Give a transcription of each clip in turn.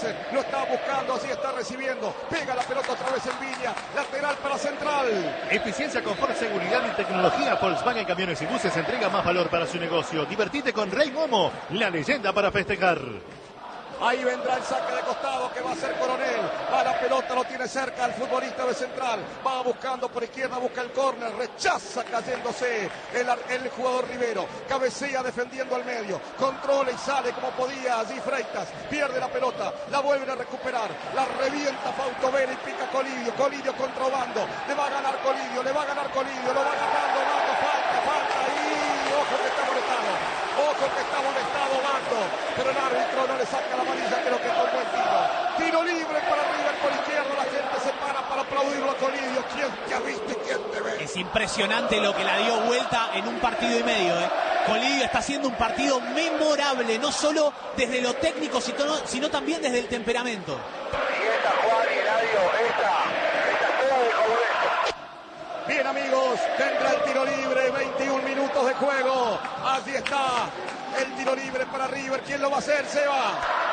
Olsen, lo está buscando, así está recibiendo, pega la pelota otra vez en Viña, lateral para Central. Eficiencia, confort, seguridad y tecnología. Volkswagen Camiones y Buses entrega más valor para su negocio. Divertite con Rey Momo, la leyenda para festejar. Ahí vendrá el saque de costado que va a ser Coronel. Va la pelota, lo tiene cerca el futbolista de Central. Va buscando por izquierda, busca el córner. Rechaza cayéndose el jugador Rivero. Cabecea defendiendo al medio. Controla y sale como podía allí Freitas. Pierde la pelota, la vuelven a recuperar. La revienta Fausto Vera y pica Colidio. Colidio contra Obando. Le va a ganar Colidio, lo va agarrando Obando. Falta. Y ojo que está molestado. Ojo que está molestado Obando, pero el árbitro no le saca la amarilla, creo que fue buen tiro. Tiro libre para River por izquierda, la gente se para aplaudirlo a Colidio. ¿Quién te ha visto y quién te ve? Es impresionante lo que la dio vuelta en un partido y medio. Colidio está haciendo un partido memorable, no solo desde lo técnico, sino también desde el temperamento. Y esta Juan y Eladio, esta juega de Coudet. Bien amigos, tendrá el tiro libre, 21 minutos de juego. Así está el tiro libre para River. ¿Quién lo va a hacer, Seba?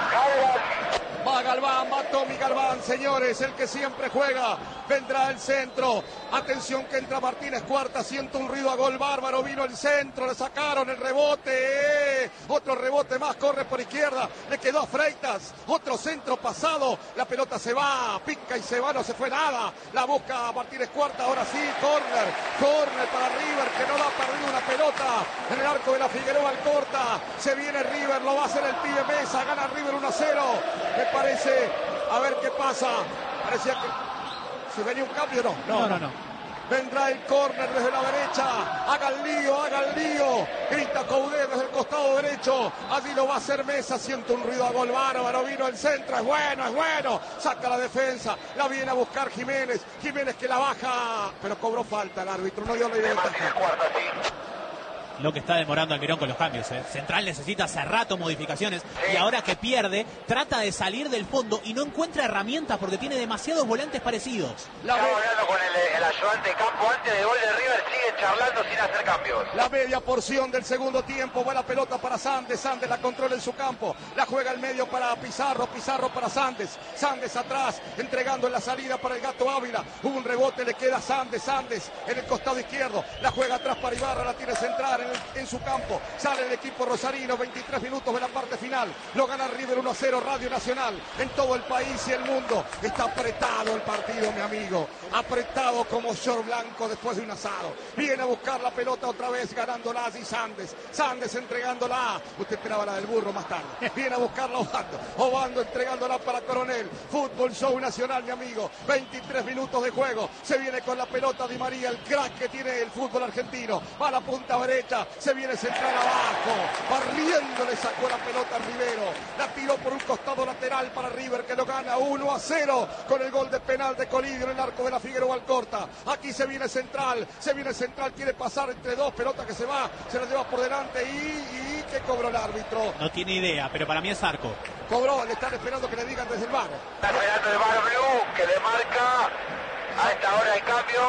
Va Galván, va Tommy Galván, señores, el que siempre juega. Vendrá el centro. Atención que entra Martínez Cuarta. Siento un ruido a gol bárbaro. Vino el centro, le sacaron el rebote. Otro rebote más, corre por izquierda. Le quedó a Freitas. Otro centro pasado. La pelota se va, pica y se va, no se fue nada. La busca Martínez Cuarta. Ahora sí, córner para River, que no da perdido una pelota. En el arco de la Figueroa al corta. Se viene River, lo va a hacer el pibe Mesa. Gana River 1-0. Me parece, a ver qué pasa. Parecía que se venía un cambio, no. Vendrá el córner desde la derecha. Haga el lío. Grita Coudet desde el costado derecho. Allí lo va a hacer Mesa. Siente un ruido a gol bárbaro. Vino el centro. Es bueno. Saca la defensa. La viene a buscar Jiménez. Jiménez que la baja. Pero cobró falta el árbitro. No dio la idea. Lo que está demorando Almirón con los cambios. Central necesita hace rato modificaciones y ahora que pierde, trata de salir del fondo y no encuentra herramientas porque tiene demasiados volantes parecidos. Estamos hablando con el ayudante de campo antes del gol de River, sigue charlando sin hacer cambios. La media porción del segundo tiempo, va la pelota para Sandes, Sandes la controla en su campo, la juega al medio para Pizarro para Sandes, Sandes atrás, entregando en la salida para el Gato Ávila, hubo un rebote, le queda Sandes en el costado izquierdo, la juega atrás para Ibarra, la tiene central en su campo, sale el equipo rosarino, 23 minutos de la parte final, lo gana River 1-0, Radio Nacional, en todo el país y el mundo, está apretado el partido, mi amigo, apretado como short blanco después de un asado, viene a buscar la pelota otra vez, ganándola allí Sandes entregándola, usted esperaba la del burro más tarde, viene a buscarla Obando entregándola para Coronel, Fútbol Show Nacional, mi amigo, 23 minutos de juego, se viene con la pelota Di María, el crack que tiene el fútbol argentino, va a la punta derecha, se viene central abajo, barriendo, le sacó la pelota a Rivero, la tiró por un costado lateral para River que lo gana 1-0 con el gol de penal de Colidio en el arco de la Figueroa Alcorta. Aquí se viene central, quiere pasar entre dos, pelota que se va, se la lleva por delante y ¿qué cobró el árbitro? No tiene idea, pero para mí es arco. Cobró, le están esperando que le digan desde el bar. Está esperando el bar Blue que le marca a esta hora el cambio,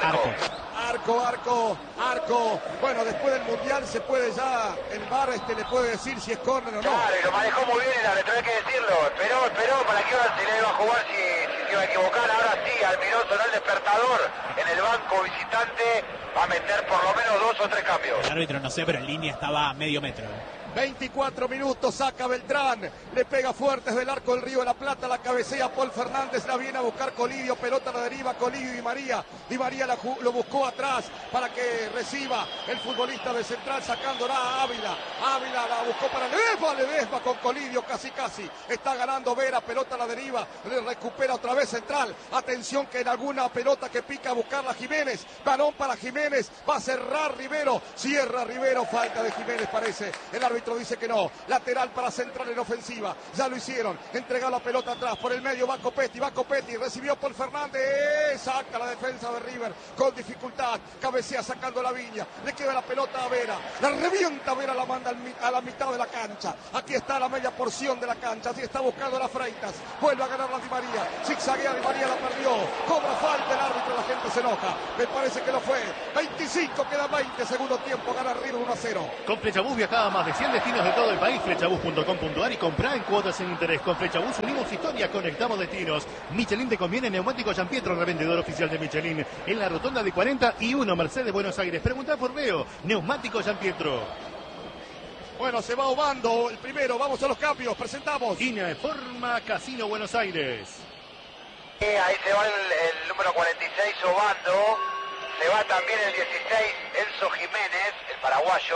Arco. Bueno, después del Mundial se puede ya, el VAR le puede decir si es córner o no. Claro, y lo manejó muy bien el árbitro, hay que decirlo. Esperó, ¿para qué hora se le iba a jugar si se iba a equivocar? Ahora sí, Almirón sonó el despertador en el banco visitante, va a meter por lo menos 2 o 3 cambios. El árbitro no sé, pero en línea estaba a medio metro. 24 minutos, saca Beltrán, le pega fuerte desde el arco del Río de la Plata, la cabecea Paul Fernández, la viene a buscar Colidio, pelota a la deriva, Colidio y Di María lo buscó atrás para que reciba el futbolista de Central, sacándola a Ávila la buscó para Ledesma con Colidio, casi, está ganando Vera, pelota a la deriva, le recupera otra vez Central, atención que en alguna pelota que pica a buscarla Jiménez, balón para Jiménez, va a cerrar Rivero, cierra Rivero, falta de Jiménez parece, el árbitro dice que no, lateral para Central en ofensiva, ya lo hicieron, entrega la pelota atrás, por el medio va Copetti, recibió por Fernández, saca la defensa de River, con dificultad, cabecea sacando la Viña, le queda la pelota a Vera, la revienta Vera, la manda a la mitad de la cancha, aquí está la media porción de la cancha, así está buscando las Freitas, vuelve a ganar la Di María, zigzaguea Di María, la perdió, cobra falta el árbitro, la gente se enoja, me parece que lo fue, 25, queda 20, segundo tiempo, gana River 1-0. Con Flecha Bus viajaba más de 100 en destinos de todo el país. Flechabus.com.ar y comprá en cuotas sin interés. Con Flechabus unimos historia, conectamos destinos. Michelin te conviene. Neumático Gianpietro, revendedor oficial de Michelin. En la rotonda de 41, Mercedes, Buenos Aires. Pregunta por Leo. Neumático Gianpietro. Bueno, se va Obando el primero. Vamos a los cambios. Presentamos. Informa Casino Buenos Aires. Ahí se va el número 46, Obando. Se va también el 16, Enzo Jiménez, el paraguayo.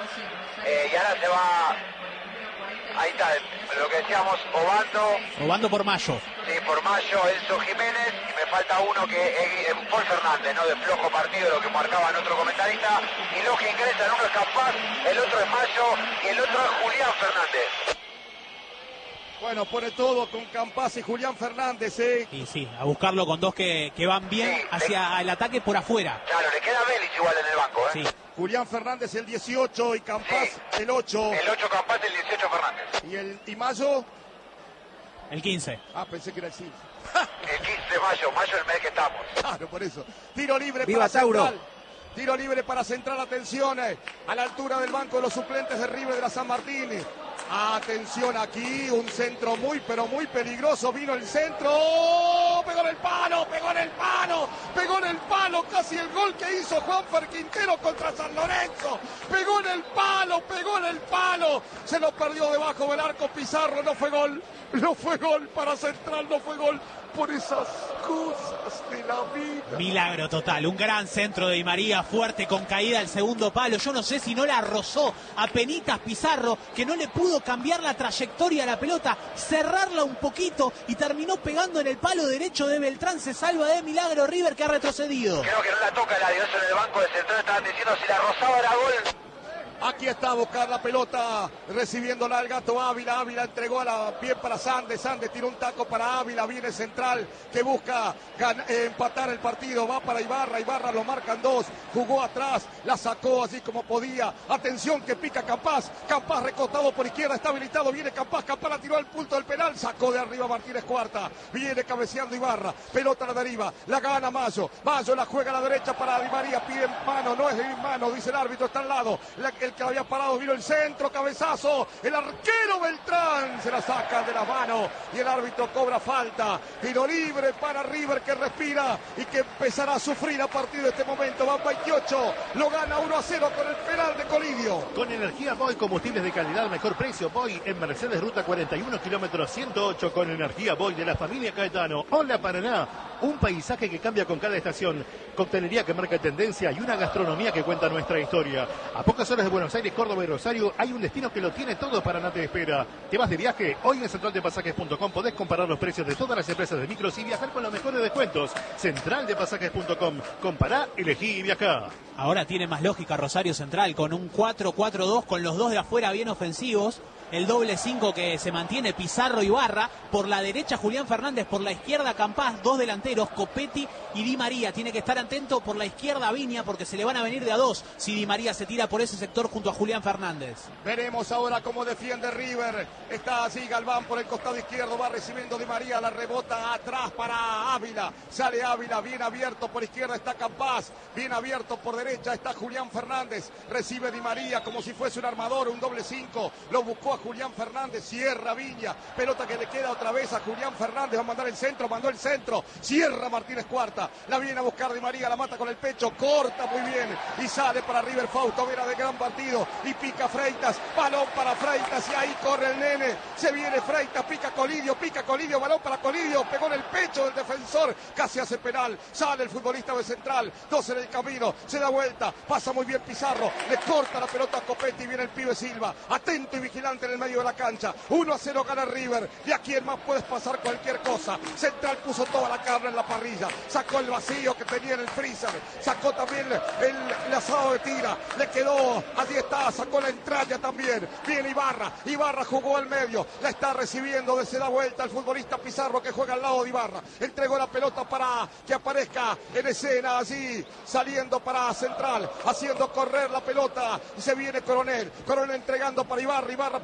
Y ahora se va... Ahí está, lo que decíamos, Obando por Mayo. Sí, por Mayo, Enzo Jiménez. Y me falta uno que es Paul Fernández, ¿no? De flojo partido, lo que marcaba en otro comentarista. Y los que ingresan, uno es Campás, el otro es Mayo y el otro es Julián Fernández. Bueno, pone todo con Campás y Julián Fernández, Y sí, a buscarlo con dos que van bien hacia el ataque por afuera. Claro, le queda Vélez igual en el banco, Sí. Julián Fernández el 18 y Campás el 8. El 8 Campás, el 18 Fernández. ¿Y Mayo? El 15. Ah, pensé que era el 5. El 15 de mayo, el mes que estamos. Claro, por eso. Tiro libre ¡Viva para Tauro! Central. Tiro libre para Central, atención, a la altura del banco de los suplentes de River de la San Martín. Atención aquí, un centro muy, pero muy peligroso. Vino el centro, ¡oh! Pegó en el palo, pegó en el palo, pegó en el palo, casi el gol que hizo Juanfer Quintero contra San Lorenzo. Pegó en el palo, se lo perdió debajo del arco Pizarro, no fue gol para Central, no fue gol. Por esas cosas de la vida. Milagro total, un gran centro de Di María, fuerte con caída al segundo palo. Yo no sé si no la rozó a penitas Pizarro, que no le pudo cambiar la trayectoria a la pelota, cerrarla un poquito y terminó pegando en el palo derecho de Beltrán. Se salva de milagro River, que ha retrocedido. Creo que no la toca el adiós en el banco de Central, estaban diciendo si la rozaba era gol. Aquí está a buscar la pelota, recibiéndola el Gato Ávila. Ávila entregó a la bien para Sandes. Sandes tiró un taco para Ávila. Viene Central que busca empatar el partido. Va para Ibarra. Ibarra lo marcan dos. Jugó atrás. La sacó así como podía. Atención que pica Campás. Campás recostado por izquierda. Está habilitado. Viene Campás. Campás la tiró al punto del penal. Sacó de arriba Martínez Cuarta. Viene cabeceando Ibarra. Pelota a la deriva. La gana Mayo. Mayo la juega a la derecha para Di María. Pide mano. No es de mano. Dice el árbitro. Está al lado. El que había parado, vino el centro, cabezazo, el arquero Beltrán se la saca de las manos y el árbitro cobra falta. Tiro libre para River, que respira y que empezará a sufrir a partir de este momento. Va 28, lo gana 1-0 con el penal de Colidio. Con energía Boy, combustibles de calidad, mejor precio. Boy en Mercedes, ruta 41, kilómetro 108, con energía Boy de la familia Caetano. Hola Paraná, un paisaje que cambia con cada estación, coctelería que marca tendencia y una gastronomía que cuenta nuestra historia. A pocas horas de Buenos Aires, Córdoba y Rosario hay un destino que lo tiene todo. Paraná te espera. ¿Te vas de viaje? Hoy en centraldepasajes.com podés comparar los precios de todas las empresas de micros y viajar con los mejores descuentos. Centraldepasajes.com. Compará, elegí y viajá. Ahora tiene más lógica Rosario Central con un 4-4-2 con los dos de afuera bien ofensivos. El doble 5 que se mantiene Pizarro y Barra. Por la derecha Julián Fernández, por la izquierda Campás, dos delanteros, Copetti y Di María. Tiene que estar atento por la izquierda Viña porque se le van a venir de a dos si Di María se tira por ese sector junto a Julián Fernández. Veremos ahora cómo defiende River. Está así Galván por el costado izquierdo, va recibiendo Di María, la rebota atrás para Ávila. Sale Ávila, bien abierto por izquierda está Campás, bien abierto por derecha está Julián Fernández. Recibe Di María como si fuese un armador, un doble 5. Lo buscó a Julián Fernández, cierra Viña. Pelota que le queda otra vez a Julián Fernández, va a mandar el centro, mandó el centro. Cierra Martínez Cuarta, la viene a buscar Di María, la mata con el pecho, corta muy bien y sale para River. Fausto Vera de gran partido y pica Freitas, balón para Freitas y ahí corre el nene, se viene Freitas, pica Colidio, balón para Colidio, pegó en el pecho del defensor, casi hace penal, sale el futbolista de Central, dos en el camino, se da vuelta, pasa muy bien Pizarro, le corta la pelota a Copetti, viene el pibe Silva, atento y vigilante en el medio de la cancha, 1-0 gana River, de aquí en más puedes pasar cualquier cosa. Central puso toda la carne en la parrilla, sacó el vacío que tenía en el freezer, sacó también el asado de tira, le quedó, allí está, sacó la entraña también, viene Ibarra jugó al medio, la está recibiendo, se da vuelta el futbolista Pizarro que juega al lado de Ibarra, entregó la pelota para que aparezca en escena allí, saliendo para Central, haciendo correr la pelota, y se viene Coronel entregando para Ibarra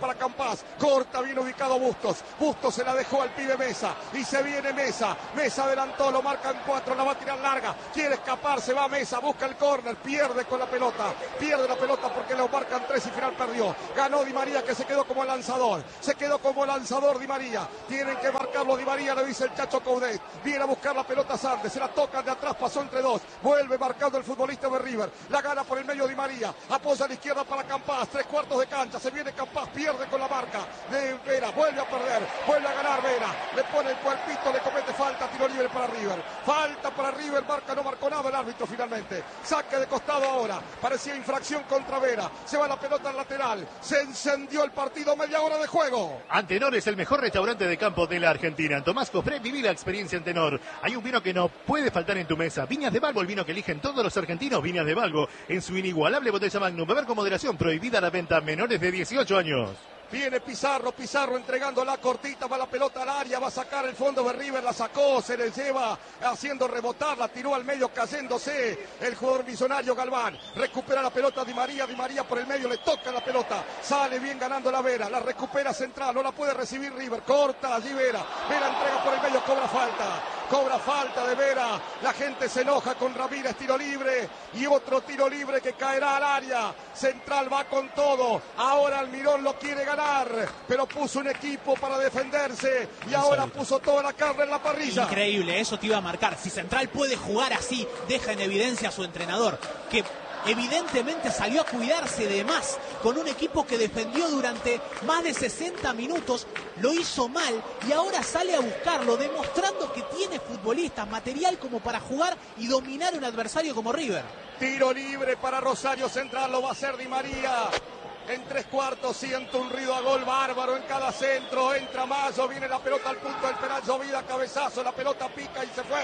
para Campás. Corta, bien ubicado Bustos. Bustos se la dejó al pibe Mesa. Y se viene Mesa. Mesa adelantó, lo marcan 4, la va a tirar larga. Quiere escapar, se va Mesa, busca el córner, pierde con la pelota. Pierde la pelota porque lo marcan 3 y final perdió. Ganó Di María, que se quedó como lanzador. Se quedó como lanzador Di María. Tienen que marcarlo Di María, lo dice el Chacho Coudet. Viene a buscar la pelota Sandes, se la tocan de atrás, pasó entre 2. Vuelve marcando el futbolista de River. La gana por el medio Di María. Apoya a la izquierda para Campás. 3/4 de cancha. Se viene Campás, pierde con la marca de Vera. Vuelve a perder. Vuelve a ganar Vera. Le pone el cuerpito, le comete falta. Tiro libre para River. Falta para River. Marca, no marcó nada el árbitro finalmente. Saque de costado ahora. Parecía infracción contra Vera. Se va la pelota al lateral. Se encendió el partido. Media hora de juego. Antenor es el mejor restaurante de campo de la Argentina. En Tomás Cofré, viví la experiencia Antenor. Hay un vino que no puede faltar en tu mesa. Viñas de Balbo, el vino que eligen todos los argentinos. Viñas de Balbo, en su inigualable botella Magnum. Beber con moderación, prohibida la venta a menores de 18 años. Viene Pizarro entregando la cortita, va la pelota al área, va a sacar el fondo de River, la sacó, se le lleva haciendo rebotar, la tiró al medio cayéndose el jugador millonario Galván. Recupera la pelota Di María por el medio, le toca la pelota, sale bien ganando la Vera, la recupera central, no la puede recibir River, corta allí Vera entrega por el medio, cobra falta de Vera, la gente se enoja con Ramírez, tiro libre y otro tiro libre que caerá al área, Central va con todo, ahora Almirón lo quiere ganar, pero puso un equipo para defenderse y ahora puso toda la carne en la parrilla. Increíble, eso te iba a marcar. Si Central puede jugar así, deja en evidencia a su entrenador, que evidentemente salió a cuidarse de más con un equipo que defendió durante más de 60 minutos, lo hizo mal y ahora sale a buscarlo, demostrando que tiene futbolistas, material como para jugar y dominar un adversario como River. Tiro libre para Rosario Central, lo va a hacer Di María. En 3/4 siente un ruido a gol bárbaro en cada centro. Entra Mayo, viene la pelota al punto del penal. Llovida, cabezazo, la pelota pica y se fue.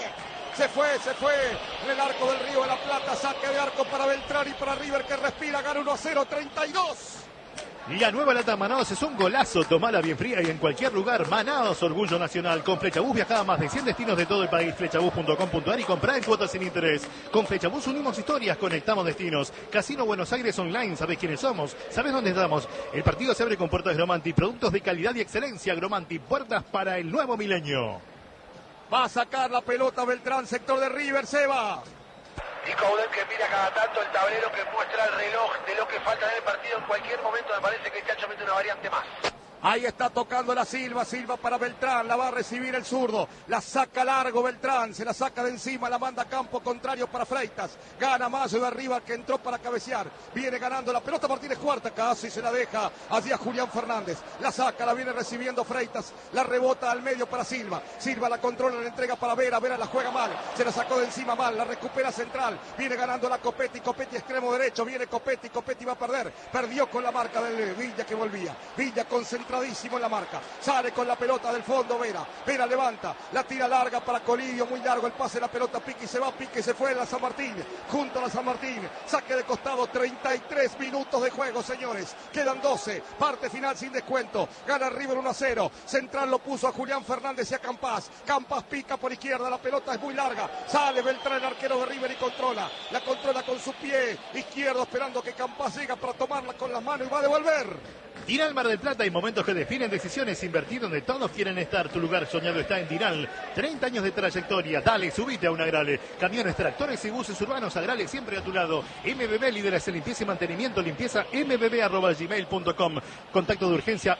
En el arco del Río de la Plata, saque de arco para Beltrán y para River que respira, gana 1-0, 32. La nueva lata Manaos es un golazo, tomala bien fría y en cualquier lugar. Manaos, orgullo nacional. Con Flechabús viaja a más de 100 destinos de todo el país. Flechabús.com.ar y comprá en cuotas sin interés. Con Flechabús unimos historias, conectamos destinos. Casino Buenos Aires Online, ¿sabés quiénes somos? ¿Sabés dónde estamos? El partido se abre con puertas Gromanti, productos de calidad y excelencia. Gromanti, puertas para el nuevo milenio. Va a sacar la pelota Beltrán, sector de River, se va. Y Coudet que mira cada tanto el tablero que muestra el reloj de lo que falta en el partido. En cualquier momento me parece que el Chacho mete una variante más. Ahí está tocando la Silva para Beltrán, la va a recibir el zurdo, la saca largo Beltrán, se la saca de encima, la manda a campo contrario para Freitas, gana Mayo de arriba que entró para cabecear, viene ganando la pelota Martínez Cuarta, casi se la deja allí a Julián Fernández, la saca, la viene recibiendo Freitas, la rebota al medio para Silva la controla, la entrega para Vera la juega mal, se la sacó de encima mal, la recupera Central, viene ganando la Copetti extremo derecho, viene Copetti va a perder, perdió con la marca del Villa que volvía, Villa concentradísimo en la marca, sale con la pelota del fondo Vera levanta, la tira larga para Colidio, muy largo el pase, la pelota pique y se va, pique y se fue la San Martín, junto a la San Martín, saque de costado, 33 minutos de juego señores, quedan 12, parte final sin descuento, gana River 1-0, Central lo puso a Julián Fernández y a Campás pica por izquierda, la pelota es muy larga, sale Beltrán el arquero de River y la controla con su pie izquierdo esperando que Campás llega para tomarla con las manos y va a devolver. Diral Mar del Plata, hay momentos que definen decisiones, invertir donde todos quieren estar. Tu lugar soñado está en Diral. 30 años de trayectoria, dale, subite a un Agrale. Camiones, tractores y buses urbanos, Agrale siempre a tu lado. MBB, líderes en limpieza y mantenimiento, limpieza mbb@gmail.com. Contacto de urgencia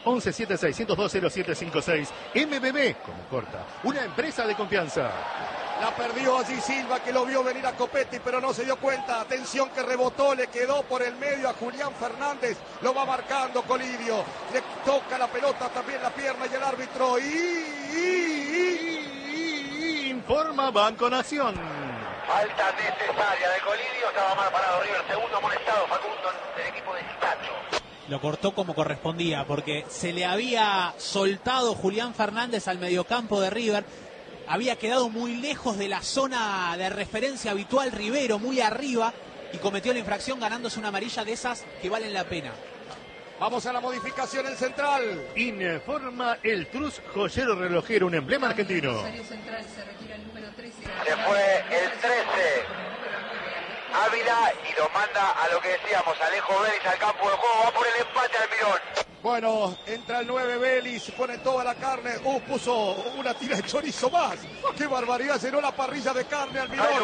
1176020756. MBB, como corta, una empresa de confianza. La perdió allí Silva que lo vio venir a Copetti pero no se dio cuenta. Atención que rebotó, le quedó por el medio a Julián Fernández. Lo va marcando Colidio. Le toca la pelota también la pierna y el árbitro. Informa Banco Nación. Falta necesaria de Colidio. Estaba mal parado River. Segundo amonestado Facundo del equipo de Tacho. Lo cortó como correspondía porque se le había soltado Julián Fernández al mediocampo de River. Había quedado muy lejos de la zona de referencia habitual Rivero, muy arriba, y cometió la infracción ganándose una amarilla de esas que valen la pena. Vamos a la modificación en Central. Informa el Trus Joyero Relojero, un emblema argentino. Se fue el 13. Ávila y lo manda a lo que decíamos, Alejo Vélez al campo de juego, va por el empate Almirón. Bueno, entra el 9 Vélez, pone toda la carne. Puso una tira de chorizo más. ¡Qué barbaridad! Llenó la parrilla de carne al Mirón.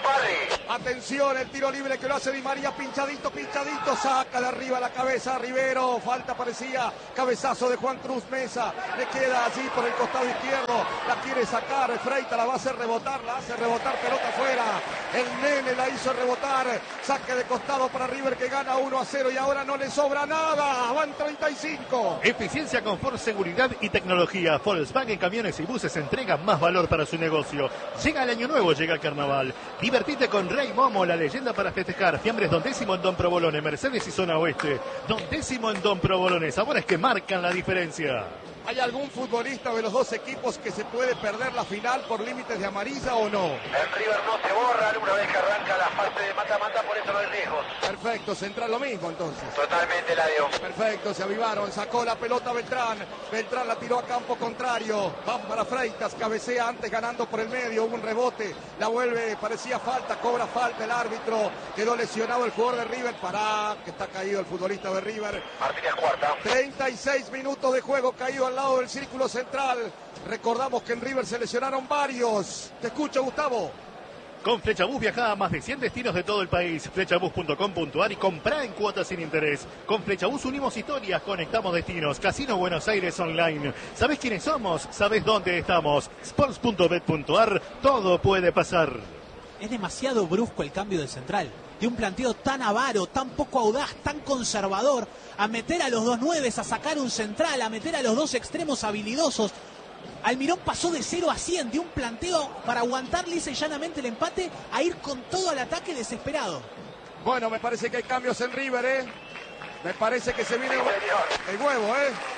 Atención, el tiro libre que lo hace Di María. Pinchadito, pinchadito. Saca de arriba la cabeza Rivero. Falta parecía. Cabezazo de Juan Cruz Mesa. Le queda allí por el costado izquierdo. La quiere sacar. Freita la va a hacer rebotar. La hace rebotar. Pelota afuera. El nene la hizo rebotar. Saque de costado para River que gana 1-0 y ahora no le sobra nada. Van 35. Eficiencia, confort, seguridad y tecnología. Volkswagen Camiones y Buses entrega más valor para su negocio. Llega el año nuevo, llega el carnaval. Divertite con Rey Momo, la leyenda para festejar. Fiambres Don Décimo en Don Provolone, Mercedes y Zona Oeste. Don Décimo en Don Provolone, sabores que marcan la diferencia. ¿Hay algún futbolista de los dos equipos que se puede perder la final por límites de amarilla o no? El River no se borra una vez que arranca la fase de mata-mata, por eso no hay riesgos. Perfecto, Central lo mismo entonces. Totalmente, Ladio. Perfecto, se avivaron, sacó la pelota Beltrán. Beltrán la tiró a campo contrario. Van para Freitas, cabecea antes ganando por el medio. Hubo un rebote, la vuelve, parecía falta, cobra falta el árbitro. Quedó lesionado el jugador de River. Pará, que está caído el futbolista de River. Martínez cuarta. 36 minutos de juego caído al lado del círculo central. Recordamos que en River se lesionaron varios. Te escucho, Gustavo. Con Flechabús viaja a más de 100 destinos de todo el país. Flechabús.com.ar y comprá en cuotas sin interés. Con Flechabús unimos historias, conectamos destinos. Casino Buenos Aires Online. ¿Sabés quiénes somos? ¿Sabés dónde estamos? Sports.bet.ar. Todo puede pasar. Es demasiado brusco el cambio de Central. De un planteo tan avaro, tan poco audaz, tan conservador, a meter a los dos nueves, a sacar un central, a meter a los dos extremos habilidosos. Almirón pasó de 0 a 100, de un planteo para aguantar lisa y llanamente el empate, a ir con todo al ataque desesperado. Bueno, me parece que hay cambios en River, Me parece que se viene el huevo,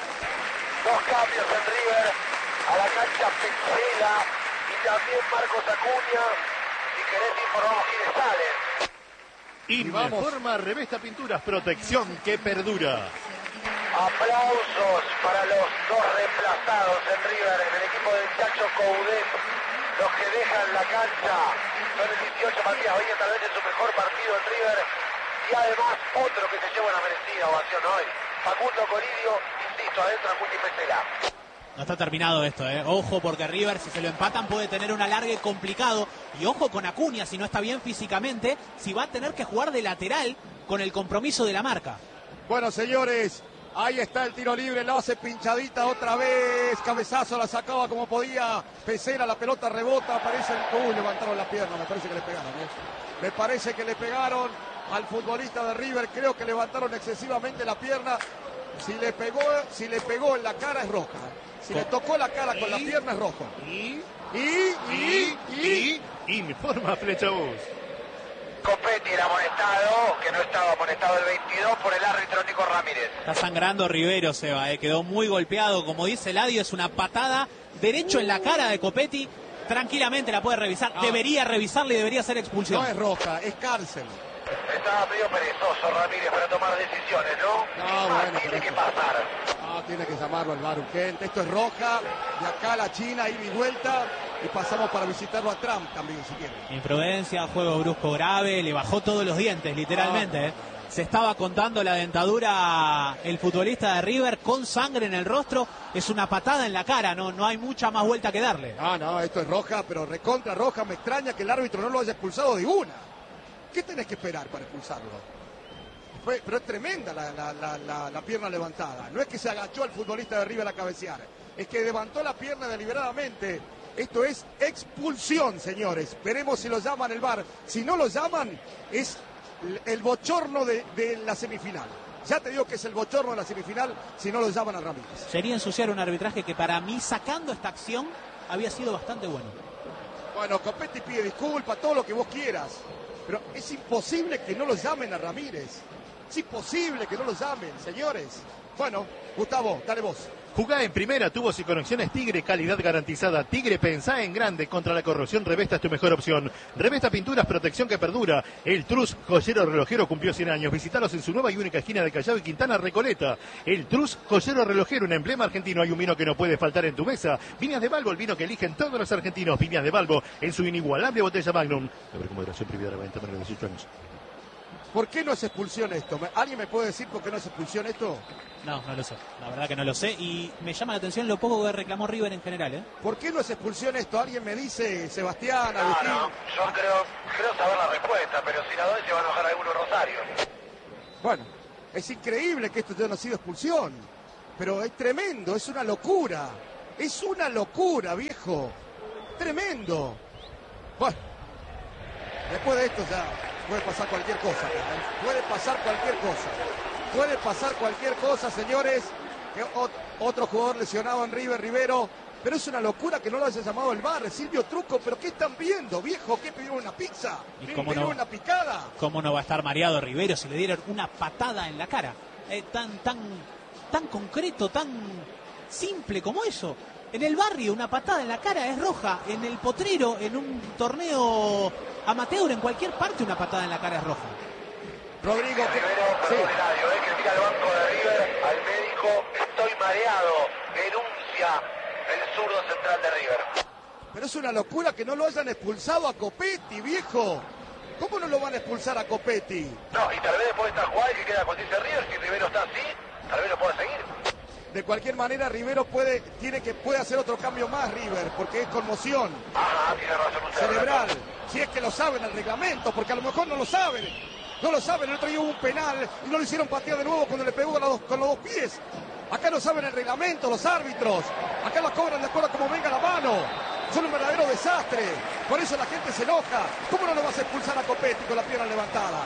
Dos cambios en River, a la cancha Petzela y también Marcos Acuña. Si querés informamos quiénes salen. Informa Revesta Pinturas, protección que perdura. Aplausos para los dos reemplazados en River, en el equipo del Chacho Coudet. Los que dejan la cancha son el 18 Matías Bahía, tal vez en su mejor partido en River. Y además otro que se lleva una merecida ovación hoy. Facundo Coridio, insisto, adentro Acuña y Petzela. No está terminado esto, Ojo, porque River, si se lo empatan, puede tener un alargue complicado. Y ojo con Acuña, si no está bien físicamente, si va a tener que jugar de lateral con el compromiso de la marca. Bueno, señores, ahí está el tiro libre, la hace pinchadita otra vez. Cabezazo, la sacaba como podía Petzela, la pelota rebota, aparece el... levantaron la pierna, me parece que le pegaron, Me parece que le pegaron al futbolista de River, creo que levantaron excesivamente la pierna. Si le pegó en la cara es roja. Si le tocó la cara con la pierna es rojo. Informa Flechabús. Copetti era amonestado, que no estaba amonestado el 22 por el árbitro Nico Ramírez. Está sangrando Rivero, Seba, quedó muy golpeado. Como dice Ladio, es una patada derecho en la cara de Copetti. Tranquilamente la puede revisar. Debería revisarle y debería ser expulsión. No es roja, es cárcel. Estaba medio perezoso Ramírez para tomar decisiones, ¿no? Bueno, tiene que pasar. Tiene que llamarlo al VAR urgente. Esto es roja, de acá a la China, ida y vuelta. Y pasamos para visitarlo a Trump también, si quiere. Imprudencia, juego brusco grave, le bajó todos los dientes, literalmente. Se estaba contando la dentadura el futbolista de River con sangre en el rostro. Es una patada en la cara, no hay mucha más vuelta que darle. No, esto es roja, pero recontra roja. Me extraña que el árbitro no lo haya expulsado de una. ¿Qué tenés que esperar para expulsarlo? Pero es tremenda la pierna levantada. No es que se agachó al futbolista de River a cabecear. Es que levantó la pierna deliberadamente. Esto es expulsión, señores. Veremos si lo llaman el VAR. Si no lo llaman, es el bochorno de la semifinal. Ya te digo que es el bochorno de la semifinal si no lo llaman a Ramírez. Sería ensuciar un arbitraje que para mí, sacando esta acción, había sido bastante bueno. Bueno, Copetti pide disculpas, todo lo que vos quieras. Pero es imposible que no lo llamen a Ramírez. Es imposible que no lo llamen, señores. Bueno, Gustavo, dale vos. Jugá en primera, tubos y conexiones Tigre, calidad garantizada. Tigre, pensá en grande. Contra la corrosión, Revesta es tu mejor opción. Revesta Pinturas, protección que perdura. El Trus, joyero relojero, cumplió 100 años. Visítalos en su nueva y única esquina de Callao y Quintana, Recoleta. El Trus, joyero relojero, un emblema argentino. Hay un vino que no puede faltar en tu mesa. Viñas de Balbo, el vino que eligen todos los argentinos. Viñas de Balbo, en su inigualable botella Magnum. Beber con moderación, prohibida la venta menor de 18 años. ¿Por qué no es expulsión esto? ¿Alguien me puede decir por qué no es expulsión esto? No, no lo sé. La verdad que no lo sé. Y me llama la atención lo poco que reclamó River en general, ¿eh? ¿Por qué no es expulsión esto? ¿Alguien me dice, Sebastián, No, Agustín? no, yo creo saber la respuesta, pero si la doy se va a enojar alguno Rosario. Bueno, es increíble que esto ya no ha sido expulsión. Pero es tremendo, es una locura. Es una locura, viejo. Tremendo. Bueno, después de esto ya puede pasar cualquier cosa. Puede pasar cualquier cosa. Puede pasar cualquier cosa, señores. Que otro jugador lesionado en River, Rivero. Pero es una locura que no lo haya llamado el VAR. Silvio Truco, ¿pero qué están viendo, viejo? ¿Qué pidieron, una pizza? ¿Pidieron una picada? ¿Cómo no va a estar mareado Rivero si le dieron una patada en la cara? Tan concreto, tan simple como eso. En el barrio una patada en la cara es roja. En el Potrero, en un torneo amateur, en cualquier parte una patada en la cara es roja. Rodrigo, Rivero, sí. perdón, Eladio, que mira al banco de River, al médico, estoy mareado, denuncia el zurdo central de River. Pero es una locura que no lo hayan expulsado a Copetti, viejo. ¿Cómo no lo van a expulsar a Copetti? No, y tal vez después de esta jugada que queda con dice River, si Rivero está así, tal vez lo pueda seguir. De cualquier manera, Rivero puede hacer otro cambio más, River, porque es conmoción Ajá, tiene razón usted. cerebral. Si es que lo saben el reglamento, porque a lo mejor no lo saben. No lo saben, el otro día hubo un penal y no lo hicieron patear de nuevo cuando le pegó con los dos pies. Acá no saben el reglamento, los árbitros. Acá las cobran de acuerdo a como venga la mano. Son un verdadero desastre. Por eso la gente se enoja. ¿Cómo no lo vas a expulsar a Copetti con la pierna levantada?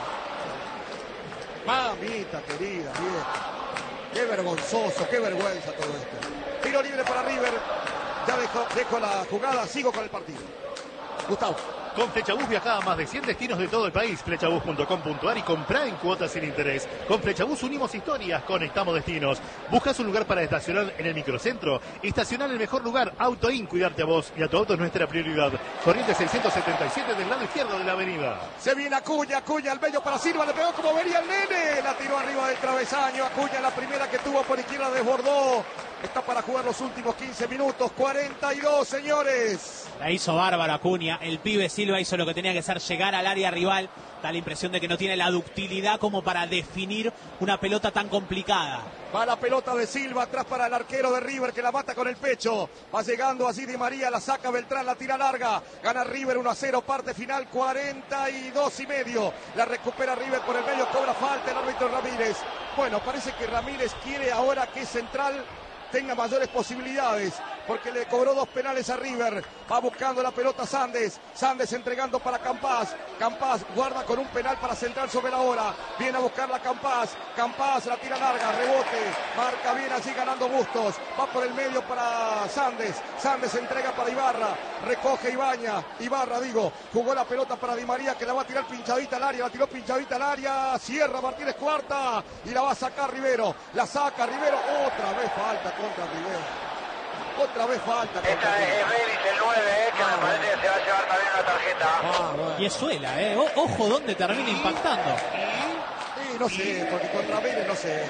Mamita querida, vieja. Qué vergonzoso, qué vergüenza todo esto. Tiro libre para River. Ya dejo la jugada, sigo con el partido. Gustavo. Con Flechabús viaja a más de 100 destinos de todo el país. Flechabús.com.ar y comprá en cuotas sin interés. Con Flechabús unimos historias, conectamos destinos. ¿Buscas un lugar para estacionar en el microcentro? Estacionar en el mejor lugar. Autoin, cuidarte a vos y a tu auto es nuestra prioridad. Corriente 677 del lado izquierdo de la avenida. Se viene Acuña al medio para Silva, le pegó como venía el nene. La tiró arriba del travesaño. Acuña, la primera que tuvo por izquierda, desbordó. Está para jugar los últimos 15 minutos. 42, señores. La hizo bárbaro Acuña. El pibe Silva hizo lo que tenía que hacer, llegar al área rival. Da la impresión de que no tiene la ductilidad como para definir una pelota tan complicada. Va la pelota de Silva, atrás para el arquero de River que la mata con el pecho. Va llegando así Di María, la saca Beltrán, la tira larga. Gana River 1-0, parte final 42.5. La recupera River por el medio, cobra falta el árbitro Ramírez. Bueno, parece que Ramírez quiere ahora que Central tenga mayores posibilidades, porque le cobró 2 penales a River. Va buscando la pelota Sandes entregando para Campás. Campás guarda con un penal para Central sobre la hora. Viene a buscarla Campás la tira larga, rebote, marca bien allí ganando Bustos. Va por el medio para Sandes entrega para Ibarra, recoge Ibarra, jugó la pelota para Di María que la va a tirar pinchadita al área, la tiró pinchadita al área, cierra Martínez Cuarta y la va a sacar Rivero, la saca Rivero, otra vez falta contra Rivero. Otra vez falta. Esta es Vélez, el 9, que me parece que se va a llevar también una tarjeta. Bueno. Y es Suela, ojo dónde termina impactando. Y no sé, porque contra Vélez no sé.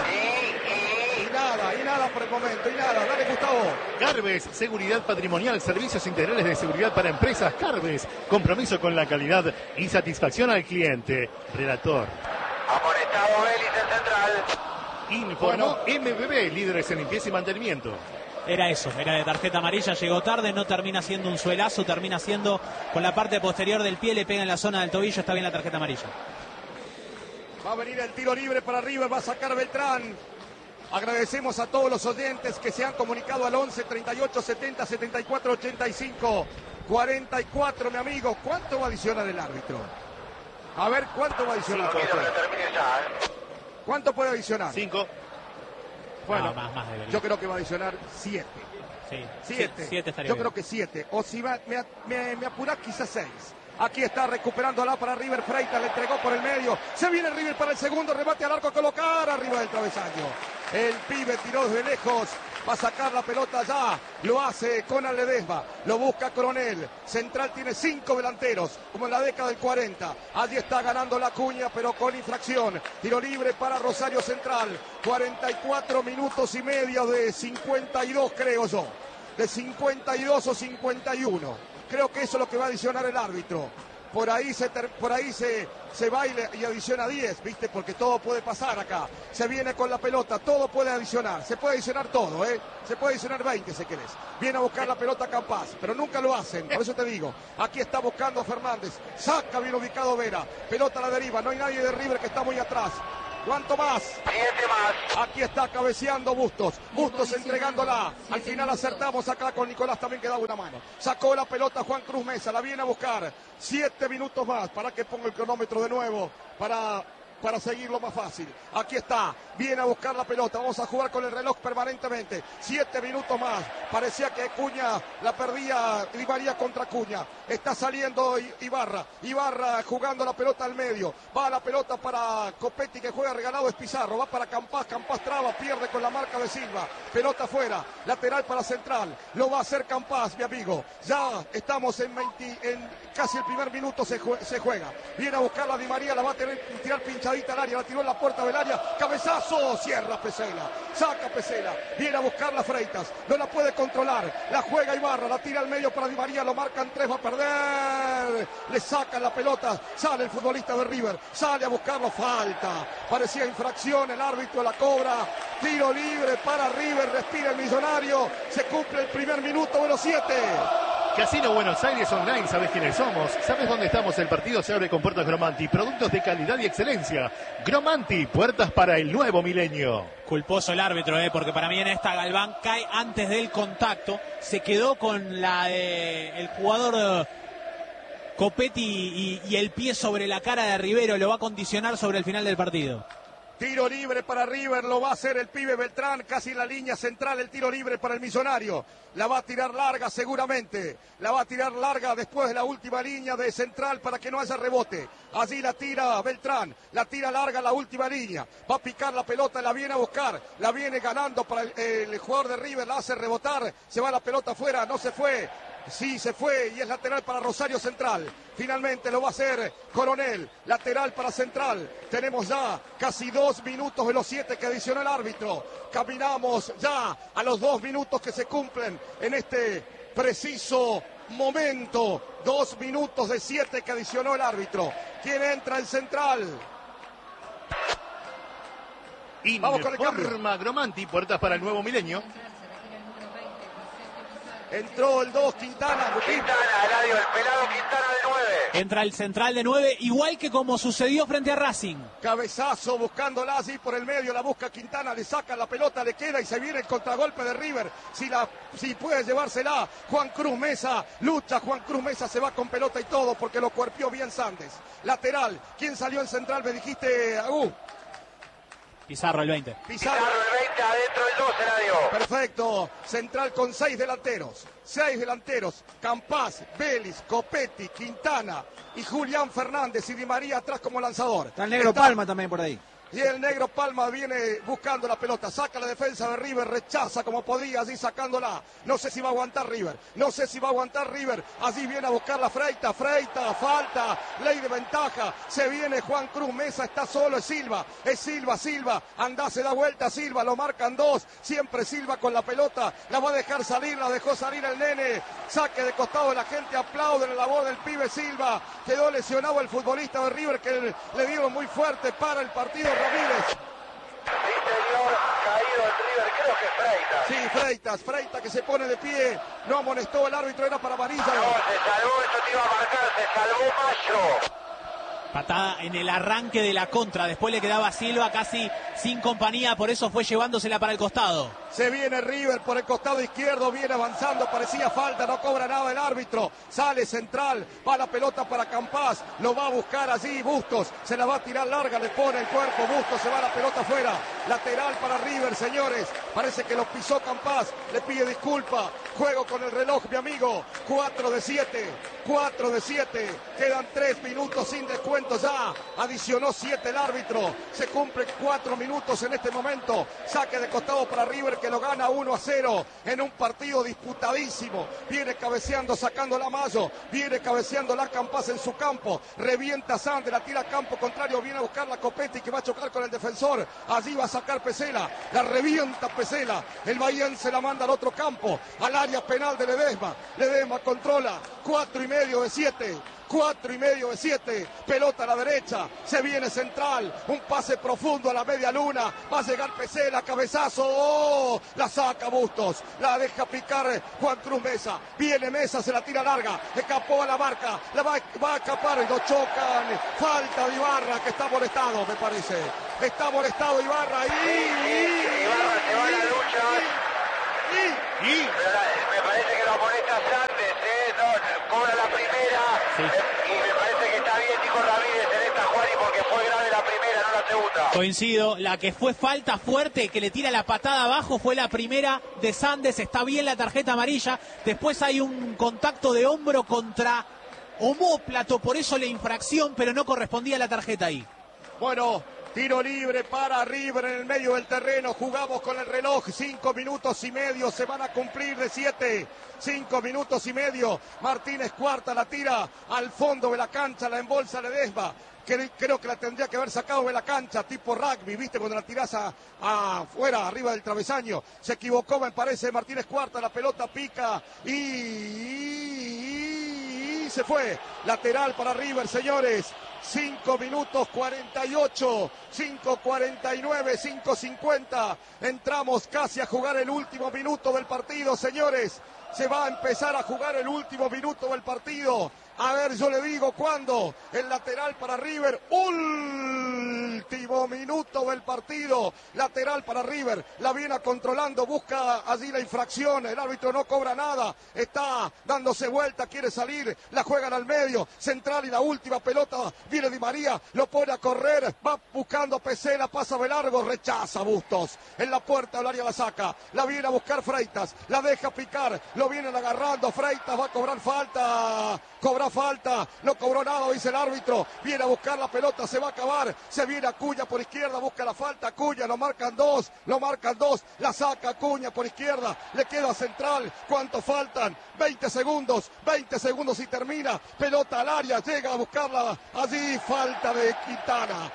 Y nada por el momento, Dale, Gustavo. Carves, seguridad patrimonial, servicios integrales de seguridad para empresas. Carves, compromiso con la calidad y satisfacción al cliente. Relator. Amonestado Vélez en Central. Informó MBB, líderes en limpieza y mantenimiento. Era eso, era de tarjeta amarilla, llegó tarde, no termina siendo un suelazo, termina siendo con la parte posterior del pie, le pega en la zona del tobillo, está bien la tarjeta amarilla. Va a venir el tiro libre para River, va a sacar Beltrán. Agradecemos a todos los oyentes que se han comunicado al 11 38 70 74 85 44, mi amigo. ¿Cuánto va a adicionar el árbitro? A ver, ¿cuánto va a adicionar? No quiero que termine ya, ¿Cuánto puede adicionar? 5. Bueno, No, más debería. yo creo que va a adicionar 7. Sí, 7. siete estaría Yo bien. creo que 7. O si me apurás, quizás 6. Aquí está recuperándola para River. Freitas le entregó por el medio. Se viene River para el segundo. Remate al arco a colocar arriba del travesaño. El pibe tiró desde lejos. Va a sacar la pelota ya. Lo hace con Ledesma. Lo busca Coronel. Central tiene 5 delanteros, como en la década del 40. Allí está ganando la Acuña, pero con infracción. Tiro libre para Rosario Central. 44 minutos y medio de 52, creo yo. De 52 o 51. Creo que eso es lo que va a adicionar el árbitro. por ahí se baile y adiciona 10, ¿viste? Porque todo puede pasar acá. Se viene con la pelota, todo puede adicionar. Se puede adicionar todo, ¿eh? Se puede adicionar 20 si querés. Viene a buscar la pelota Campás, pero nunca lo hacen. Por eso te digo, aquí está buscando Fernández. Saca bien ubicado Vera. Pelota a la deriva, no hay nadie de River que está muy atrás. ¿Cuánto más? 7 más. Aquí está cabeceando Bustos. Bustos entregándola. Al final acertamos acá con Nicolás también que daba una mano. Sacó la pelota Juan Cruz Mesa. La viene a buscar. 7 minutos más para que ponga el cronómetro de nuevo. Para seguirlo más fácil. Aquí está, viene a buscar la pelota, vamos a jugar con el reloj permanentemente. 7 minutos más, parecía que Cuña la perdía, Di María contra Cuña. Está saliendo Ibarra jugando la pelota al medio. Va la pelota para Copetti que juega regalado, es Pizarro. Va para Campás traba, pierde con la marca de Silva. Pelota afuera, lateral para Central. Lo va a hacer Campás, mi amigo. Ya estamos en casi el primer minuto se juega. Viene a buscar la Di María, la va a tener que tirar pinchadita al área, la tiró en la puerta del área, cabezazo, cierra Pesela, saca Pesela, viene a buscar las Freitas, no la puede controlar, la juega Ibarra, la tira al medio para Di María, lo marcan 3, va a perder, le sacan la pelota, sale el futbolista de River, sale a buscarlo, falta, parecía infracción, el árbitro la cobra, tiro libre para River, respira el Millonario, se cumple el primer minuto de los 7. Casino Buenos Aires Online, ¿sabes quiénes somos? ¿Sabes dónde estamos? El partido se abre con puertas Gromanti, productos de calidad y excelencia. Gromanti, puertas para el nuevo milenio. Culposo el árbitro, porque para mí en esta Galván cae antes del contacto. Se quedó con la de el jugador Copetti y el pie sobre la cara de Rivero. Lo va a condicionar sobre el final del partido. Tiro libre para River, lo va a hacer el pibe Beltrán, casi en la línea central, el tiro libre para el Millonario. La va a tirar larga seguramente, la va a tirar larga después de la última línea de central para que no haya rebote. Allí la tira Beltrán, la tira larga la última línea, va a picar la pelota, la viene a buscar, la viene ganando para el jugador de River, la hace rebotar, se va la pelota afuera, no se fue. Sí, se fue y es lateral para Rosario Central. Finalmente lo va a hacer Coronel. Lateral para Central. Tenemos ya casi 2 minutos de los 7 que adicionó el árbitro. Caminamos ya a los 2 minutos que se cumplen en este preciso momento. 2 minutos de 7 que adicionó el árbitro. ¿Quién entra en Central? Vamos con el cambio. Gromanti, puertas para el nuevo milenio. Entró el 2, Quintana, Eladio, el pelado Quintana de 9. Entra el Central de 9, igual que como sucedió frente a Racing. Cabezazo buscándola allí por el medio, la busca Quintana, le saca la pelota, le queda y se viene el contragolpe de River. Si puede llevársela, Juan Cruz Mesa, lucha, Juan Cruz Mesa se va con pelota y todo porque lo cuerpió bien Sandes. Lateral, ¿quién salió en Central? Me dijiste, Agú. Pizarro el 20. Pizarro el 20, adentro el 2, Eladio. Perfecto. Central con 6 delanteros. 6 delanteros. Campás, Vélez, Copetti, Quintana y Julián Fernández y Di María atrás como lanzador. Está el negro Palma también por ahí. Y el negro Palma viene buscando la pelota, saca la defensa de River, rechaza como podía, allí sacándola. No sé si va a aguantar River, allí viene a buscar la Freita, falta, ley de ventaja, se viene Juan Cruz Mesa, está solo, es Silva, anda, se da vuelta Silva, lo marcan 2, siempre Silva con la pelota, la va a dejar salir, la dejó salir el nene, saque de costado, la gente aplaude la labor del pibe Silva, quedó lesionado el futbolista de River que le dieron muy fuerte para el partido. Ramírez. Sí, señor, caído el River, creo que Freitas. Sí, Freitas que se pone de pie, no amonestó el árbitro, era para amarilla. No, se salvó, eso te iba a marcar, se salvó Mayo. Patada en el arranque de la contra, después le quedaba Silva casi sin compañía, por eso fue llevándosela para el costado. Se viene River por el costado izquierdo, viene avanzando, parecía falta, no cobra nada el árbitro. Sale Central, va la pelota para Campás, lo va a buscar allí Bustos, se la va a tirar larga, le pone el cuerpo, Bustos, se va la pelota afuera. Lateral para River, señores, parece que lo pisó Campás, le pide disculpa. Juego con el reloj, mi amigo, 4 de 7, quedan 3 minutos sin descuento ya, adicionó 7 el árbitro, se cumplen 4 minutos en este momento, saque de costado para River que lo gana 1-0 en un partido disputadísimo, viene cabeceando, sacando la Mayo, viene cabeceando la Campás en su campo, revienta Sande, la tira a campo contrario, viene a buscar la Copetti que va a chocar con el defensor, allí va a sacar Pesela, la revienta Pesela, el bahiense la manda al otro campo, al área penal de Ledesma controla, 4 y medio de 7, 4,5 de 7, pelota a la derecha, se viene Central, un pase profundo a la media luna, va a llegar Pesela, cabezazo, ¡oh! La saca Bustos, la deja picar Juan Cruz Mesa, viene Mesa, se la tira larga, escapó a la marca, la va a escapar y lo chocan, falta de Ibarra que está molestado, me parece, está molestado Ibarra Ibarra se va a la lucha. Me parece que lo amonesta Sandes, no, cobra la primera, sí. Y me parece que está bien Nico Ramírez en esta, Juani, porque fue grave la primera, no la segunda. Coincido, la que fue falta fuerte, que le tira la patada abajo, fue la primera de Sandes, está bien la tarjeta amarilla, después hay un contacto de hombro contra omóplato, por eso la infracción, pero no correspondía la tarjeta ahí. Bueno, tiro libre para River en el medio del terreno. Jugamos con el reloj. 5 minutos y medio. Se van a cumplir de 7. 5 minutos y medio. Martínez Cuarta la tira al fondo de la cancha. La embolsa Ledesma. Creo que la tendría que haber sacado de la cancha, tipo rugby, ¿viste? Cuando la tirás afuera, arriba del travesaño. Se equivocó, me parece, Martínez Cuarta. La pelota pica y se fue. Lateral para River, señores. 5 minutos 48, 5:49, 5:50. Entramos casi a jugar el último minuto del partido, señores. Se va a empezar a jugar el último minuto del partido. A ver, yo le digo cuándo. El lateral para River. Último minuto del partido. Lateral para River. La viene controlando. Busca allí la infracción. El árbitro no cobra nada. Está dándose vuelta. Quiere salir. La juegan al medio. Central y la última pelota. Viene Di María. Lo pone a correr. Va buscando a Pesela. Pasa de largo. Rechaza Bustos. En la puerta del área la saca. La viene a buscar Freitas. La deja picar. Lo vienen agarrando. Freitas va a cobrar falta. Cobra falta, no cobró nada, dice el árbitro, viene a buscar la pelota, se va a acabar, se viene Acuña por izquierda, busca la falta, Acuña, lo marcan dos, la saca Acuña por izquierda, le queda Central, ¿cuánto faltan? 20 segundos y termina, pelota al área, llega a buscarla, allí falta de Quintana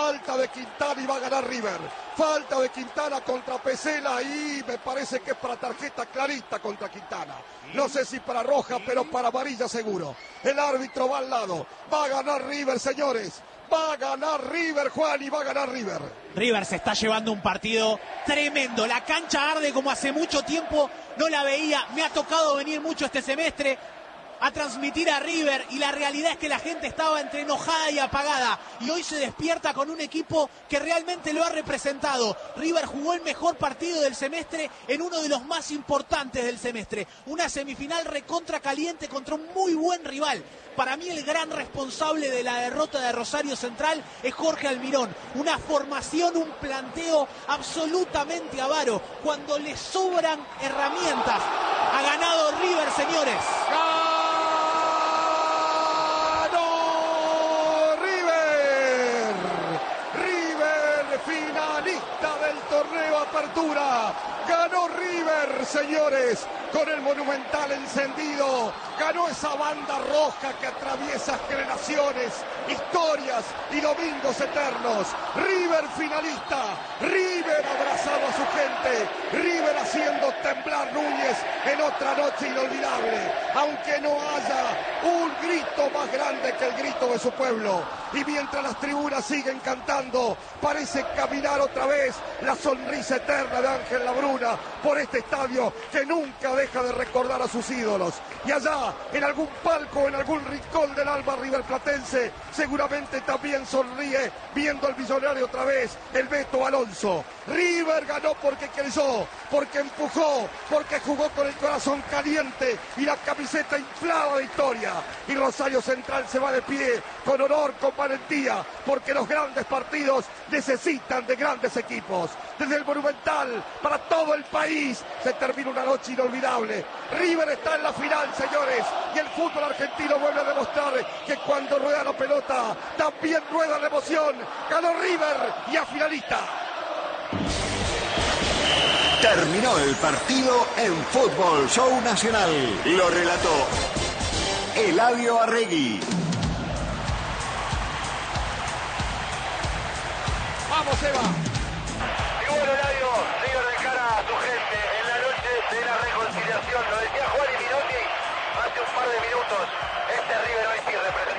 y va a ganar River, falta de Quintana contra Pesela y me parece que es para tarjeta clarita contra Quintana. No sé si para roja, pero para amarilla seguro. El árbitro va al lado. Va a ganar River, señores. Va a ganar River, Juan, y va a ganar River. River se está llevando un partido tremendo. La cancha arde como hace mucho tiempo no la veía. Me ha tocado venir mucho este semestre a transmitir a River y la realidad es que la gente estaba entre enojada y apagada y hoy se despierta con un equipo que realmente lo ha representado. River jugó el mejor partido del semestre en uno de los más importantes del semestre, una semifinal recontra caliente contra un muy buen rival. Para mí el gran responsable de la derrota de Rosario Central es Jorge Almirón, una formación, un planteo absolutamente avaro, cuando le sobran herramientas. Ha ganado River, señores. Finalista del torneo Apertura, ganó River, señores, con el Monumental encendido, ganó esa banda roja que atraviesa generaciones, historias y domingos eternos. River finalista, River abrazado a su gente, River haciendo temblar Núñez en otra noche inolvidable, aunque no haya un grito más grande que el grito de su pueblo. Y mientras las tribunas siguen cantando, parece caminar otra vez la sonrisa eterna de Ángel Labruna por este estadio que nunca deja de recordar a sus ídolos. Y allá, en algún palco, en algún rincón del alma riverplatense, seguramente también sonríe viendo al millonario otra vez, el Beto Alonso. River ganó porque creyó, porque empujó, porque jugó con el corazón caliente y la camiseta inflada de historia. Y Rosario Central se va de pie, con honor, con valentía, porque los grandes partidos necesitan de grandes equipos. Desde el Monumental, para todo el país, se termina una noche inolvidable. River está en la final, señores, y el fútbol argentino vuelve a demostrar que cuando rueda la pelota, también rueda la emoción. Ganó River y a finalista. Terminó el partido en Fútbol Show Nacional. Lo relató Eladio Arregui. Vamos, Eva. Y bueno, Eladio, River de cara a su gente en la noche de la reconciliación. Lo decía Juan y Minotti hace un par de minutos. Este River hoy sí representa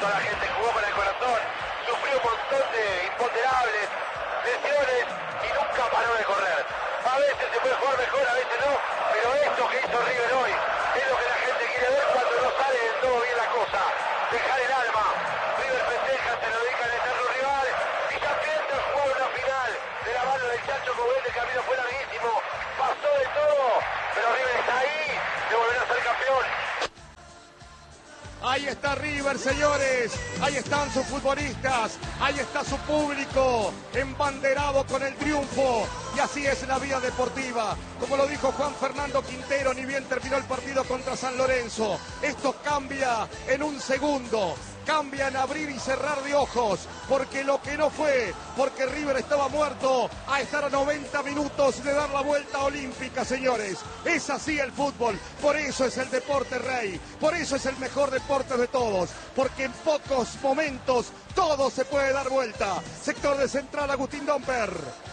Ahí está River, señores. Ahí están sus futbolistas. Ahí está su público embanderado con el triunfo. Y así es la vida deportiva. Como lo dijo Juan Fernando Quintero, ni bien terminó el partido contra San Lorenzo. Esto cambia en un segundo. Cambia en abrir y cerrar de ojos, porque lo que no fue, porque River estaba muerto, a estar a 90 minutos de dar la vuelta olímpica, señores. Es así el fútbol, por eso es el deporte rey, por eso es el mejor deporte de todos, porque en pocos momentos todo se puede dar vuelta. Sector de central, Agustín Domper.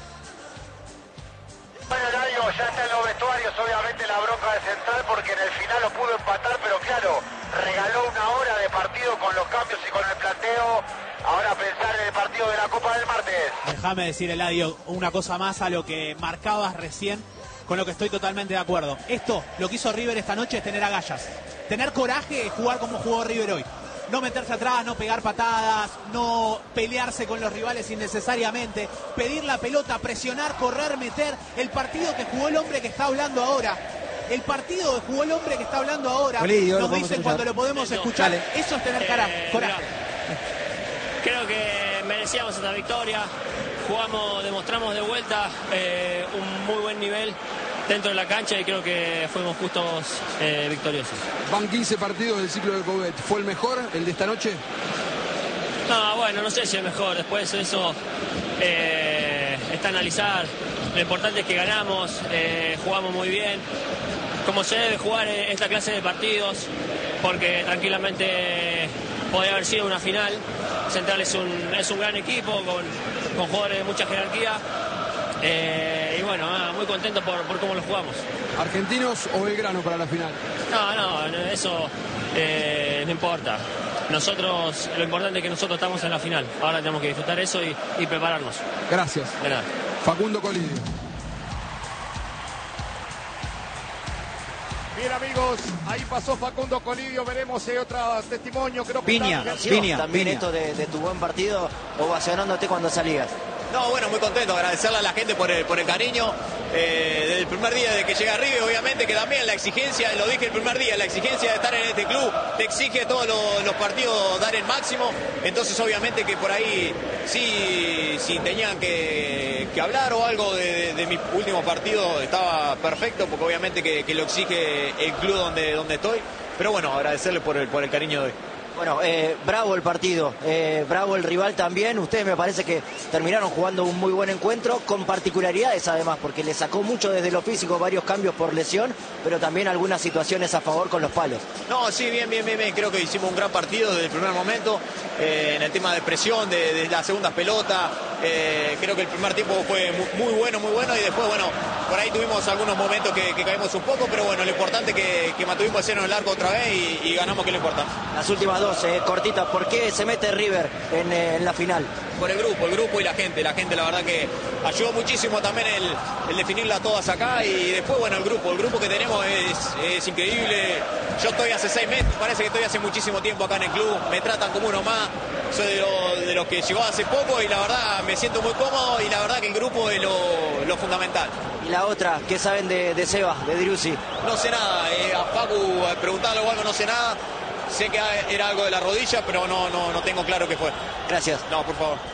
Bueno, Eladio, ya está en los vestuarios, obviamente la bronca de Central porque en el final lo pudo empatar, pero claro, regaló una hora de partido con los cambios y con el planteo. Ahora pensar en el partido de la Copa del martes. Déjame decir, Eladio, una cosa más a lo que marcabas recién, con lo que estoy totalmente de acuerdo. Esto, lo que hizo River esta noche es tener agallas, tener coraje, jugar como jugó River hoy. No meterse atrás, no pegar patadas, no pelearse con los rivales innecesariamente, pedir la pelota, presionar, correr, meter. El partido que jugó el hombre que está hablando ahora. El partido que jugó el hombre que está hablando ahora. Olidio, nos dicen cuando lo podemos escuchar. Dale. Eso es tener coraje. Creo que merecíamos esta victoria. Demostramos de vuelta un muy buen nivel dentro de la cancha y creo que fuimos justos victoriosos. Van 15 partidos del ciclo de Coudet. ¿Fue el mejor, el de esta noche? No, bueno, no sé si es mejor. Después de eso está analizar. Lo importante es que ganamos, jugamos muy bien. Como se debe jugar esta clase de partidos, porque tranquilamente podría haber sido una final. Central es un gran equipo con jugadores de mucha jerarquía. Y bueno, muy contento por cómo lo jugamos. ¿Argentinos o Belgrano para la final? No, eso no importa. Lo importante es que nosotros estamos en la final. Ahora tenemos que disfrutar eso y prepararnos. Gracias. De nada. Facundo Colidio. Bien, amigos, ahí pasó Facundo Colidio. Veremos otro testimonio. Creo que Piña. También esto de tu buen partido, ovacionándote cuando salías. No, bueno, muy contento, agradecerle a la gente por el cariño. Desde el primer día de que llega a River, obviamente que también la exigencia, lo dije el primer día, la exigencia de estar en este club te exige todos los partidos dar el máximo. Entonces obviamente que por ahí sí tenían que hablar o algo de mi último partido estaba perfecto, porque obviamente que lo exige el club donde estoy. Pero bueno, agradecerle por el cariño de hoy. Bueno, bravo el partido, bravo el rival también. Ustedes me parece que terminaron jugando un muy buen encuentro, con particularidades además, porque le sacó mucho desde lo físico, varios cambios por lesión, pero también algunas situaciones a favor con los palos. No, sí, bien. Creo que hicimos un gran partido desde el primer momento, en el tema de presión, de las segundas pelotas. Creo que el primer tiempo fue muy bueno, y después, bueno, por ahí tuvimos algunos momentos que caímos un poco, pero bueno, lo importante es que mantuvimos el cero en el arco otra vez y ganamos, que es lo importante. Las últimas dos, cortitas, ¿por qué se mete River en la final? Por el grupo y la gente la verdad que ayudó muchísimo también el definirla todas acá, y después, bueno, el grupo que tenemos es increíble. Yo estoy hace 6 meses, parece que estoy hace muchísimo tiempo acá en el club, me tratan como uno más, soy de los que llegó hace poco y la verdad me siento muy cómodo, y la verdad que el grupo es lo fundamental. Y la otra, ¿qué saben de Seba, de Driussi? No sé nada, a Facu preguntarle o algo, no sé nada. Sé que era algo de la rodilla, pero no tengo claro qué fue. Gracias. No, por favor.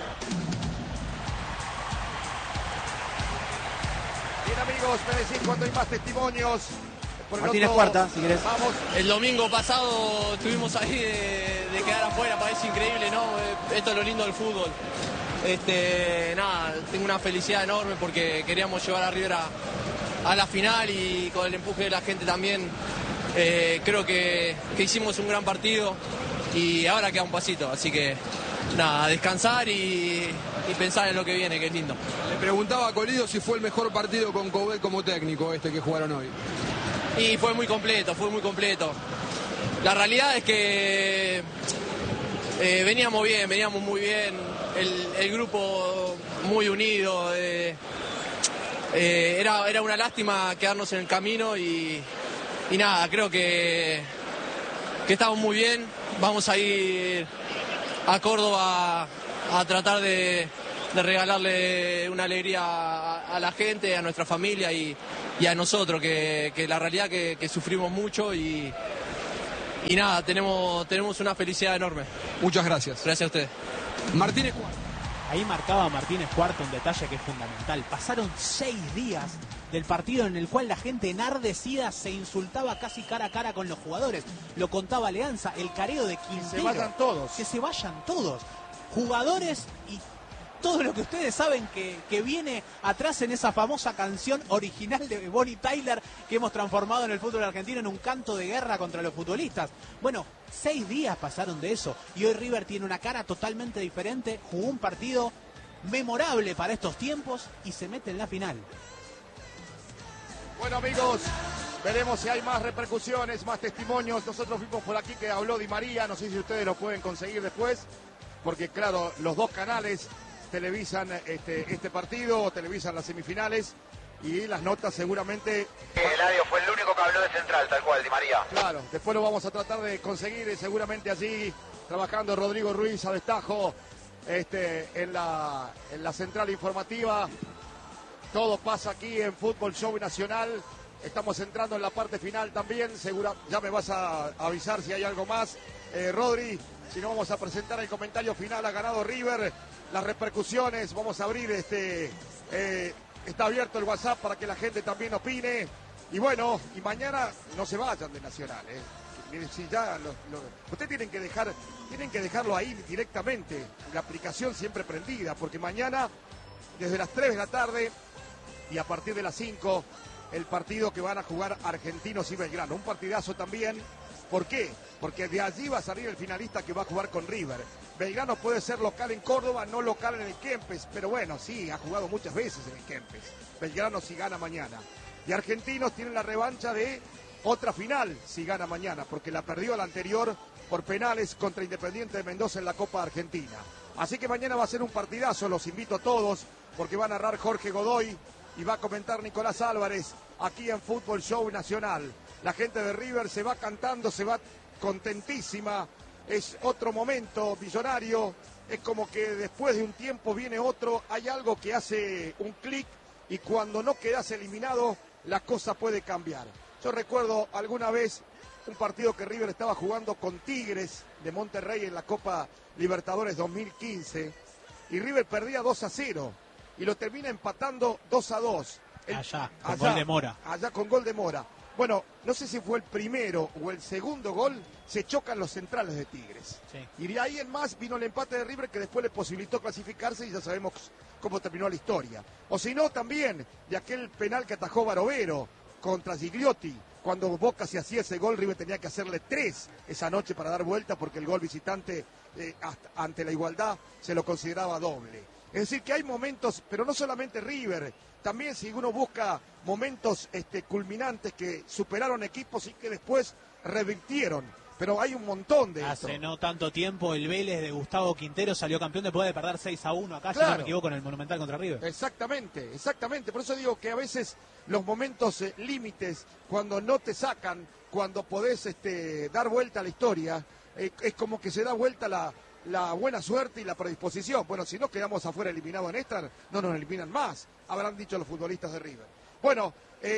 Bien, amigos, me decís cuando hay más testimonios. Martínez Cuarta, si querés. Vamos. El domingo pasado estuvimos ahí de quedar afuera, parece increíble, ¿no? Esto es lo lindo del fútbol. Nada, tengo una felicidad enorme porque queríamos llevar a River a la final, y con el empuje de la gente también. Creo que hicimos un gran partido y ahora queda un pasito, así que nada, descansar y pensar en lo que viene, que es lindo. Le preguntaba a Colidio si fue el mejor partido con Coudet como técnico que jugaron hoy. Y fue muy completo. La realidad es que veníamos muy bien, el grupo muy unido. Era una lástima quedarnos en el camino y nada, creo que estamos muy bien. Vamos a ir a Córdoba a tratar de regalarle una alegría a la gente, a nuestra familia y a nosotros, que la realidad que sufrimos mucho y y nada, tenemos una felicidad enorme. Muchas gracias. Gracias a ustedes. Martínez Cuarta. Ahí marcaba Martínez Cuarta un detalle que es fundamental. Pasaron 6 días del partido en el cual la gente enardecida se insultaba casi cara a cara con los jugadores. Lo contaba Leanza, el careo de Quintero. Que se vayan todos. Que se vayan todos. Jugadores y todo lo que ustedes saben que viene atrás en esa famosa canción original de Bonnie Tyler que hemos transformado en el fútbol argentino en un canto de guerra contra los futbolistas. Bueno, 6 días pasaron de eso y hoy River tiene una cara totalmente diferente, jugó un partido memorable para estos tiempos y se mete en la final. Bueno, amigos, veremos si hay más repercusiones, más testimonios. Nosotros vimos por aquí que habló Di María, no sé si ustedes lo pueden conseguir después, porque claro, los dos canales televisan este partido, televisan las semifinales y las notas seguramente... Eladio fue el único que habló de Central, tal cual, Di María. Claro, después lo vamos a tratar de conseguir seguramente allí, trabajando Rodrigo Ruiz a destajo en la central informativa. Todo pasa aquí en Fútbol Show Nacional. Estamos entrando en la parte final también. Ya me vas a avisar si hay algo más, Rodri. Si no, vamos a presentar el comentario final. Ha ganado River. Las repercusiones. Vamos a abrir está abierto el WhatsApp para que la gente también opine. Y bueno, y mañana no se vayan de Nacional. Si ya ustedes tienen que dejarlo ahí directamente. La aplicación siempre prendida, porque mañana desde las 3 de la tarde y a partir de las 5 el partido que van a jugar Argentinos y Belgrano. Un partidazo también. ¿Por qué? Porque de allí va a salir el finalista que va a jugar con River. Belgrano puede ser local en Córdoba, no local en el Kempes, pero bueno, sí, ha jugado muchas veces en el Kempes. Belgrano si gana mañana. Y Argentinos tienen la revancha de otra final si gana mañana, porque la perdió la anterior por penales contra Independiente de Mendoza en la Copa Argentina. Así que mañana va a ser un partidazo, los invito a todos, porque va a narrar Jorge Godoy y va a comentar Nicolás Álvarez aquí en Fútbol Show Nacional. La gente de River se va cantando, se va contentísima. Es otro momento millonario. Es como que después de un tiempo viene otro. Hay algo que hace un clic y cuando no quedas eliminado, la cosa puede cambiar. Yo recuerdo alguna vez un partido que River estaba jugando con Tigres de Monterrey en la Copa Libertadores 2015 y River perdía 2-0 y lo termina empatando 2-2. Allá, con gol de Mora. Allá con gol de Mora. Bueno, no sé si fue el primero o el segundo gol, se chocan los centrales de Tigres. Sí. Y de ahí en más vino el empate de River que después le posibilitó clasificarse y ya sabemos cómo terminó la historia. O si no, también de aquel penal que atajó Barovero contra Gigliotti. Cuando Boca se hacía ese gol, River tenía que hacerle 3 esa noche para dar vuelta porque el gol visitante ante la igualdad se lo consideraba doble. Es decir, que hay momentos, pero no solamente River, también si uno busca momentos culminantes que superaron equipos y que después revirtieron. Pero hay un montón de Hace esto. no tanto tiempo el Vélez de Gustavo Quintero salió campeón después de perder 6-1 acá, Claro. si no me equivoco, en el Monumental contra River. Exactamente, exactamente. Por eso digo que a veces los momentos límites, cuando no te sacan, cuando podés dar vuelta a la historia, es como que se da vuelta la buena suerte y la predisposición. Bueno, si no quedamos afuera eliminados en esta, no nos eliminan más, habrán dicho los futbolistas de River. Bueno,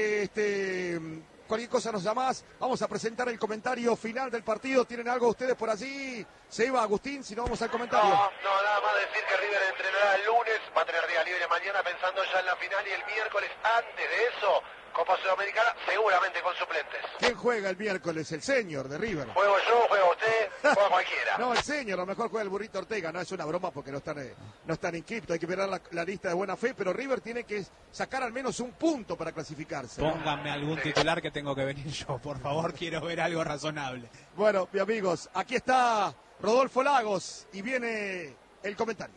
cualquier cosa nos llamás, vamos a presentar el comentario final del partido. ¿Tienen algo ustedes por allí? Se iba Agustín, si no vamos al comentario. No, nada más decir que River entrenará el lunes, va a tener día libre mañana pensando ya en la final y el miércoles, antes de eso, Copa Sudamericana, seguramente con suplentes. ¿Quién juega el miércoles? El señor de River. Juego yo, juega usted, juega cualquiera. No, el señor, a lo mejor juega el Burrito Ortega. No, es una broma porque no están inscriptos. Hay que mirar la lista de buena fe, pero River tiene que sacar al menos un punto para clasificarse. Pónganme algún titular que tengo que venir yo, por favor, quiero ver algo razonable. Bueno, mis amigos, aquí está Rodolfo Lagos y viene el comentario.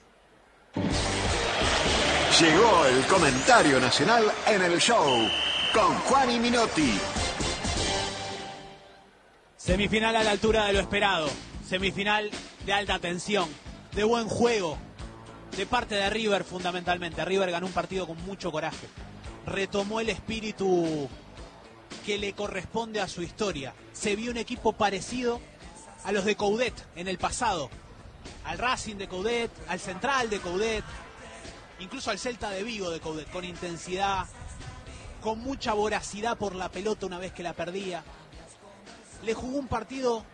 Llegó el comentario nacional en el show con Juan y Minotti. Semifinal a la altura de lo esperado, semifinal de alta tensión, de buen juego, de parte de River fundamentalmente. River ganó un partido con mucho coraje, retomó el espíritu que le corresponde a su historia. Se vio un equipo parecido a los de Coudet en el pasado, al Racing de Coudet, al Central de Coudet, incluso al Celta de Vigo de Coudet, con intensidad, con mucha voracidad por la pelota una vez que la perdía. Le jugó un partido